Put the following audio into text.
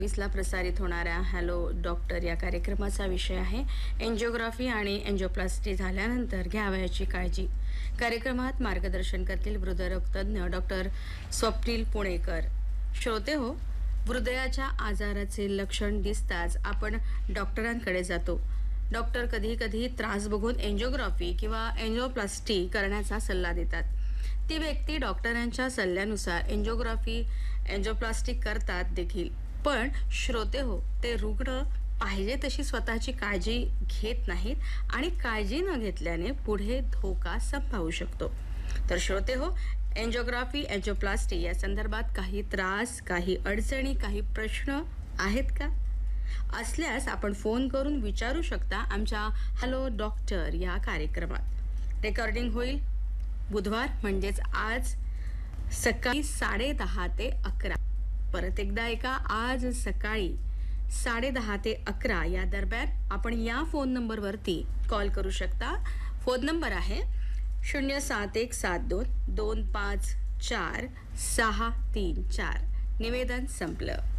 ला प्रसारित होणाऱ्या हॅलो डॉक्टर या कार्यक्रमाचा विषय आहे एंजिओग्राफी आणि एंजिओप्लास्टी झाल्यानंतर घ्यावयाची काळजी. कार्यक्रमात मार्गदर्शन करतील हृदयरोगतज्ञ डॉक्टर स्वप्नील पुणेकर. श्रोते हो, हृदयाच्या आजाराचे लक्षण दिसताच आपण डॉक्टरांकडे जातो. डॉक्टर कधी कधी त्रास बघून एंजिओग्राफी किंवा एंजिओप्लास्टी करण्याचा सल्ला देतात. ती व्यक्ती डॉक्टरांच्या सल्ल्यानुसार एंजिओग्राफी एंजिओप्लास्टी करतात देखील. पण श्रोते हो, ते रुग्ण पाहिजे तशी स्वतःची काळजी घेत नाहीत आणि काळजी न घेतल्याने पुढे धोका संभावू शकतो. तर श्रोते हो, एंजिओग्राफी एंजिओप्लास्टी या संदर्भात काही त्रास, काही अडचणी, काही प्रश्न आहेत का? असल्यास आपण फोन करून विचारू शकता आमच्या हॅलो डॉक्टर या कार्यक्रमात. रेकॉर्डिंग होईल बुधवार म्हणजेच आज सकाळी 10:30 ते 11. परत एकदा ऐका, आज सकाळी 10:30 ते 11 या दरम्यान आपण या फोन नंबरवरती कॉल करू शकता. फोन नंबर आहे 07172 254 634. निवेदन संपलं.